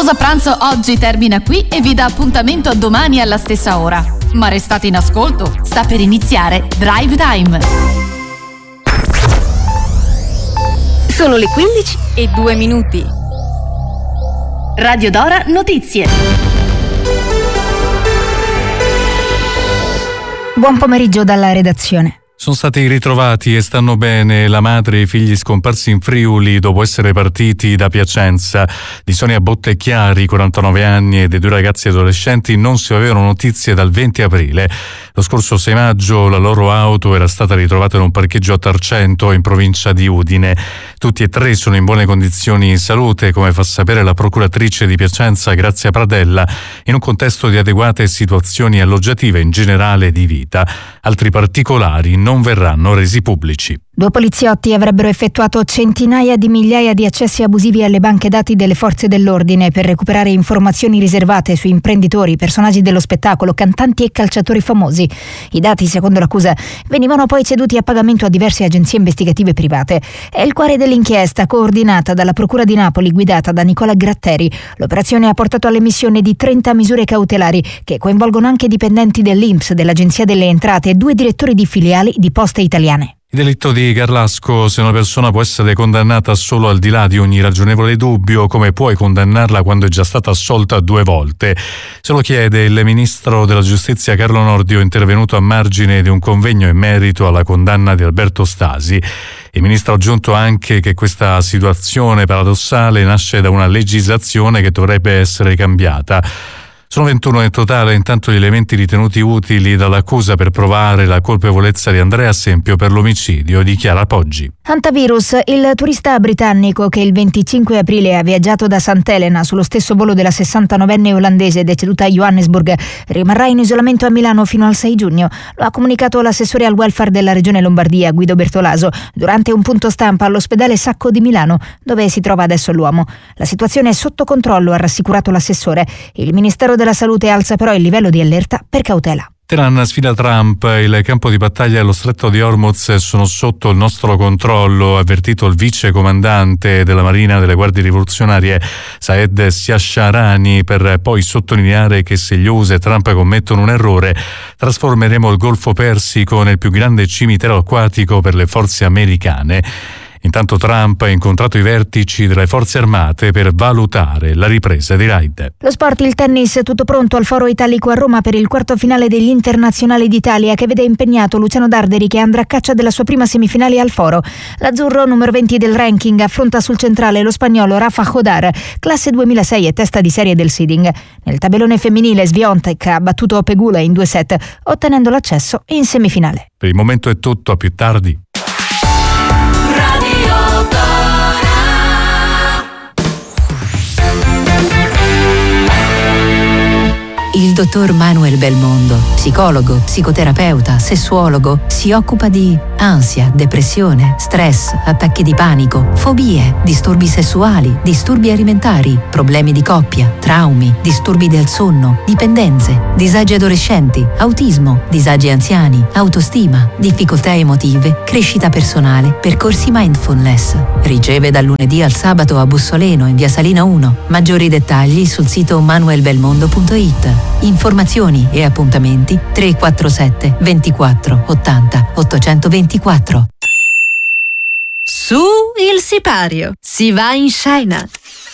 Pausa pranzo oggi termina qui e vi dà appuntamento a domani alla stessa ora. Ma restate in ascolto, sta per iniziare Drive Time. Sono le 15:02. Radio Dora Notizie. Buon pomeriggio dalla redazione. Sono stati ritrovati e stanno bene la madre e i figli scomparsi in Friuli dopo essere partiti da Piacenza. Di Sonia Bottecchiari, 49 anni, e dei due ragazzi adolescenti non si avevano notizie dal 20 aprile. Lo scorso 6 maggio la loro auto era stata ritrovata in un parcheggio a Tarcento, in provincia di Udine. Tutti e tre sono in buone condizioni di salute, come fa sapere la procuratrice di Piacenza, Grazia Pradella, in un contesto di adeguate situazioni alloggiative e in generale di vita. Altri particolari non verranno resi pubblici. 2 poliziotti avrebbero effettuato centinaia di migliaia di accessi abusivi alle banche dati delle forze dell'ordine per recuperare informazioni riservate su imprenditori, personaggi dello spettacolo, cantanti e calciatori famosi. I dati, secondo l'accusa, venivano poi ceduti a pagamento a diverse agenzie investigative private. È il cuore dell'inchiesta, coordinata dalla Procura di Napoli, guidata da Nicola Gratteri. L'operazione ha portato all'emissione di 30 misure cautelari che coinvolgono anche dipendenti dell'INPS, dell'Agenzia delle Entrate e 2 direttori di filiali di Poste Italiane. Il delitto di Garlasco: se una persona può essere condannata solo al di là di ogni ragionevole dubbio, come puoi condannarla quando è già stata assolta 2 volte? Se lo chiede il ministro della Giustizia Carlo Nordio, intervenuto a margine di un convegno in merito alla condanna di Alberto Stasi. Il ministro ha aggiunto anche che questa situazione paradossale nasce da una legislazione che dovrebbe essere cambiata. Sono 21 in totale, intanto, gli elementi ritenuti utili dall'accusa per provare la colpevolezza di Andrea Sempio per l'omicidio di Chiara Poggi. Hantavirus, il turista britannico che il 25 aprile ha viaggiato da Sant'Elena sullo stesso volo della 69enne olandese deceduta a Johannesburg, rimarrà in isolamento a Milano fino al 6 giugno. Lo ha comunicato l'assessore al welfare della regione Lombardia, Guido Bertolaso, durante un punto stampa all'ospedale Sacco di Milano, dove si trova adesso l'uomo. La situazione è sotto controllo, ha rassicurato l'assessore. Il Ministero della Salute alza però il livello di allerta per cautela. Teheran sfida Trump: il campo di battaglia e lo stretto di Hormuz sono sotto il nostro controllo, ha avvertito il vice comandante della Marina delle Guardie Rivoluzionarie Saed Siasharani, per poi sottolineare che se gli USA e Trump commettono un errore, trasformeremo il Golfo Persico nel più grande cimitero acquatico per le forze americane. Intanto Trump ha incontrato i vertici delle forze armate per valutare la ripresa dei raid. Lo sport, il tennis, tutto pronto al Foro Italico a Roma per il quarto finale degli internazionali d'Italia, che vede impegnato Luciano Darderi, che andrà a caccia della sua prima semifinale al Foro. L'azzurro, numero 20 del ranking, affronta sul centrale lo spagnolo Rafa Jodar, classe 2006 e testa di serie del seeding. Nel tabellone femminile Swiatek ha battuto Pegula in 2 set, ottenendo l'accesso in semifinale. Per il momento è tutto, a più tardi. Il dottor Manuel Belmondo, psicologo, psicoterapeuta, sessuologo, si occupa di ansia, depressione, stress, attacchi di panico, fobie, disturbi sessuali, disturbi alimentari, problemi di coppia, traumi, disturbi del sonno, dipendenze, disagi adolescenti, autismo, disagi anziani, autostima, difficoltà emotive, crescita personale, percorsi mindfulness. Riceve dal lunedì al sabato a Bussoleno in via Salina 1. Maggiori dettagli sul sito manuelbelmondo.it. Informazioni e appuntamenti 347 24 80 824. Su il sipario, si va in scena.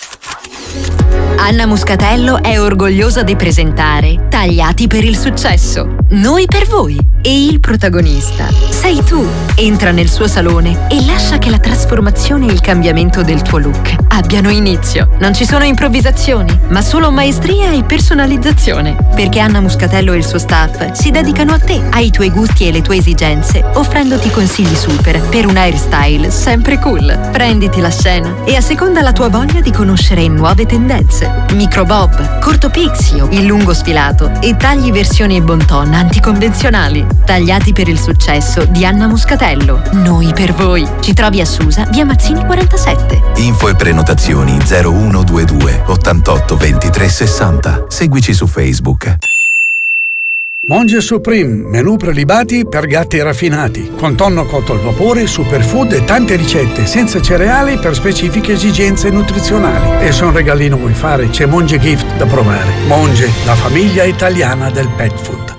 Anna Muscatello è orgogliosa di presentare Tagliati per il successo. Noi per voi. E il protagonista sei tu. Entra nel suo salone e lascia che la trasformazione e il cambiamento del tuo look abbiano inizio. Non ci sono improvvisazioni, ma solo maestria e personalizzazione. Perché Anna Muscatello e il suo staff si dedicano a te, ai tuoi gusti e le tue esigenze, offrendoti consigli super per un hairstyle sempre cool. Prenditi la scena e asseconda la tua voglia di conoscere nuove tendenze. Microbob, corto pixio, il lungo sfilato e tagli versioni bon ton anticonvenzionali. Tagliati per il successo di Anna Muscatello. Noi per voi. Ci trovi a Susa, via Mazzini 47. Info e prenotazioni 0122 88 23 60. Seguici su Facebook. Monge Supreme, menù prelibati per gatti raffinati, con tonno cotto al vapore, superfood e tante ricette, senza cereali per specifiche esigenze nutrizionali. E se un regalino vuoi fare, c'è Monge Gift da provare. Monge, la famiglia italiana del pet food.